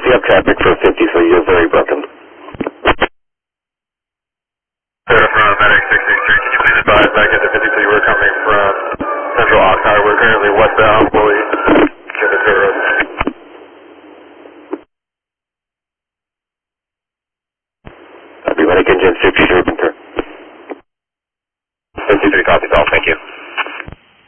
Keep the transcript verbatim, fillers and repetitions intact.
fifty up traffic for fifty, so you're very welcome. Sarah from Medic six six three, can you please advise back at the fifty-two you were coming from Central Oxnard? We're currently westbound, fully Ventura Road. I'll be Medic Engine fifty-three, Ventura. fifty-three, copy, all, thank you.